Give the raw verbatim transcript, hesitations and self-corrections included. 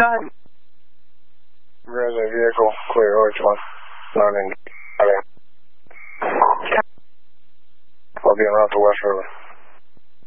time. Resident vehicle, clear, O H one. Non-engaged. I'll be en route to West River.